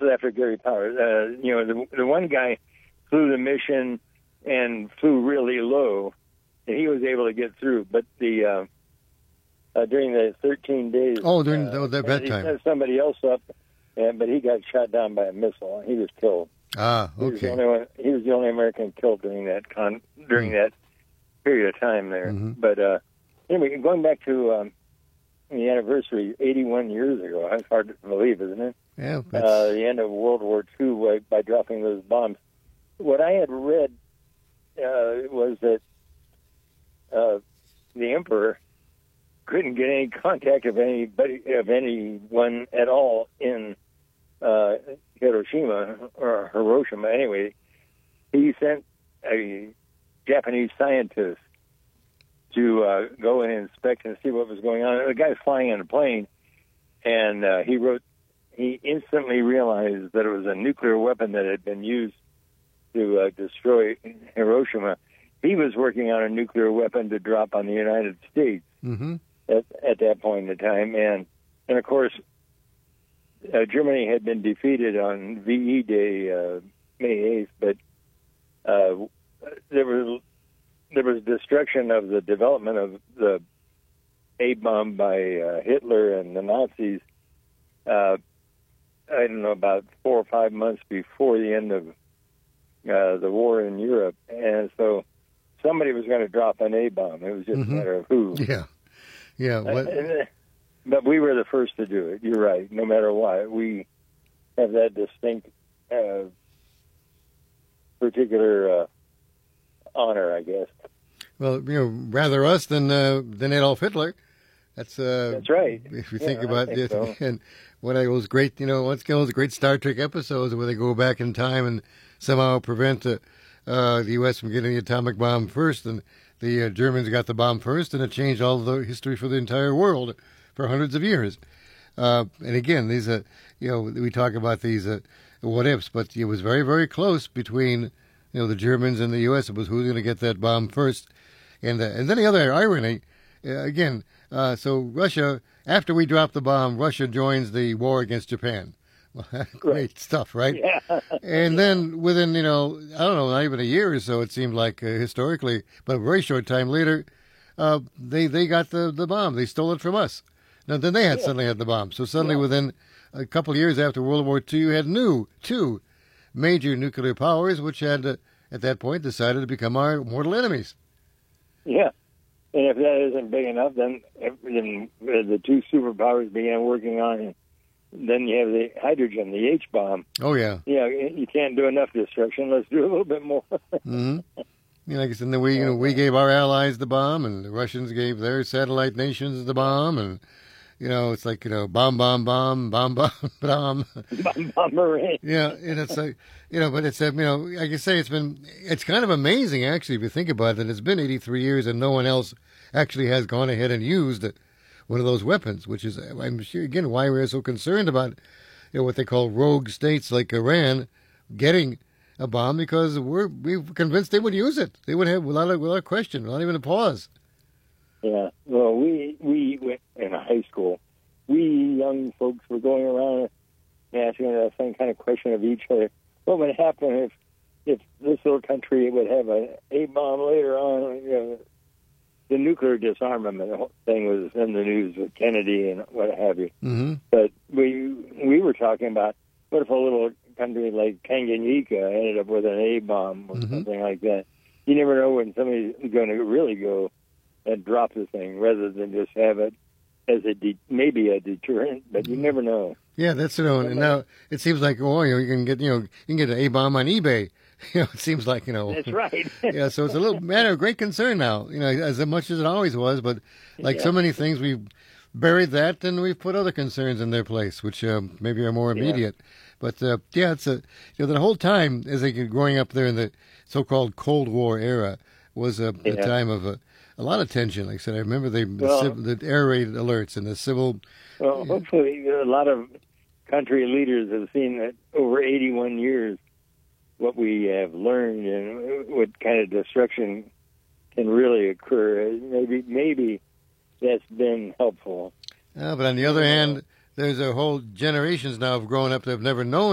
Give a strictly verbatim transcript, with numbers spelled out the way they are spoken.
was after Gary Powers. Uh, you know, the the one guy flew the mission and flew really low, and he was able to get through. But the uh, uh, during the thirteen days, oh, during uh, that he time, sent somebody else up, and, but he got shot down by a missile, and he was killed. Ah, okay. He was the only, one, he was the only American killed during that con during mm. that period of time there. Mm-hmm. But uh, anyway, going back to um, the anniversary, eighty-one years ago. That's hard to believe, isn't it? Yeah. Uh, the end of World War Two by, by dropping those bombs. What I had read uh, was that uh, the Emperor couldn't get any contact of anybody, of anyone at all in uh, Hiroshima or Hiroshima. Anyway, he sent a Japanese scientist to uh, go and inspect and see what was going on. The guy's flying in a plane, and uh, he wrote. He instantly realized that it was a nuclear weapon that had been used to uh, destroy Hiroshima. He was working on a nuclear weapon to drop on the United States mm-hmm. at, at that point in time. And, and of course, uh, Germany had been defeated on V E Day, uh, May eighth, but uh, there was there was destruction of the development of the A-bomb by uh, Hitler and the Nazis, uh, I don't know, about four or five months before the end of uh, the war in Europe. And so somebody was going to drop an A-bomb. It was just mm-hmm. a matter of who. Yeah. Yeah. What... Uh, but we were the first to do it. You're right. No matter what, we have that distinct uh, particular uh, honor, I guess. Well, you know, rather us than uh, than Adolf Hitler. That's uh, that's right. If you yeah, think about think it, so. And one of those great, you know, once again, those great Star Trek episodes where they go back in time and somehow prevent uh, uh, the U S from getting the atomic bomb first, and the uh, Germans got the bomb first, and it changed all of the history for the entire world for hundreds of years. Uh, and again, these, uh, you know, we talk about these uh, what ifs, but it was very, very close between, you know, the Germans and the U S. It was who's going to get that bomb first, and uh, and then the other irony, uh, again. Uh, so Russia, after we drop the bomb, Russia joins the war against Japan. Well, great right. stuff, right? Yeah. And then within, you know, I don't know, not even a year or so, it seemed like uh, historically, but a very short time later, uh, they they got the, the bomb. They stole it from us. Now, then they had yeah. suddenly had the bomb. So suddenly yeah. within a couple of years after World War Two, you had new, two major nuclear powers, which had, uh, at that point, decided to become our mortal enemies. Yeah. And if that isn't big enough, then, then the two superpowers began working on it. Then you have the hydrogen, the H-bomb. Oh, yeah. Yeah, you can't do enough destruction. Let's do a little bit more. mm-hmm. You know, like I said, then we, you know, we gave our allies the bomb, and the Russians gave their satellite nations the bomb, and, you know, it's like, you know, bomb, bomb, bomb, bomb, bomb, bomb. Bomb, bomb, Yeah, and it's like, you know, but it's, uh, you know, like I say, it's been, it's kind of amazing, actually, if you think about it. It's been eighty-three years and no one else actually has gone ahead and used one of those weapons, which is, I'm sure, again, why we're so concerned about, you know, what they call rogue states like Iran getting a bomb, because we're we're convinced they would use it. They would have, without a, without question, not even a pause. Yeah, well, we, we went in high school. We young folks were going around asking the same kind of question of each other. What would happen if, if this little country would have an A-bomb later on? You know, the nuclear disarmament thing was in the news with Kennedy and what have you. Mm-hmm. But we we were talking about, what if a little country like Tanganyika ended up with an A-bomb or mm-hmm. something like that? You never know when somebody's going to really go and drop the thing rather than just have it as a de- maybe a deterrent, but you never know. Yeah, that's, you know, and now it seems like, oh, you know, you can get, you know, you can get an A-bomb on eBay. You know, it seems like, you know. That's right. Yeah, so it's a little matter of great concern now, you know, as much as it always was, but like yeah. so many things, we've buried that and we've put other concerns in their place, which uh, maybe are more immediate. Yeah. But, uh, yeah, it's a, you know, the whole time, as they were growing up there in the so-called Cold War era, was a, yeah. a time of a, a lot of tension. Like I said, I remember the, well, the, the air raid alerts and the civil. Well, hopefully a lot of country leaders have seen that over eighty-one years, what we have learned and what kind of destruction can really occur. Maybe, maybe that's been helpful. Uh, but on the other hand, there's a whole generations now of growing up that have never known